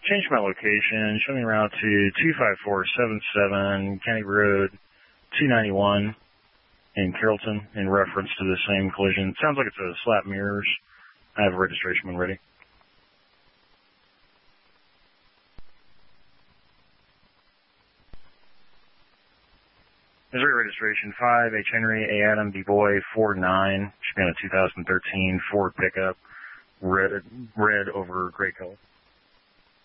Changed my location. Show me around to 25477 County Road 291 in Carrollton in reference to the same collision. Sounds like it's a slap mirrors. I have a registration when ready. Missouri registration 5, H. Henry, A. Adam, B. Boy, 49. Should be on a 2013 Ford pickup, red over gray color.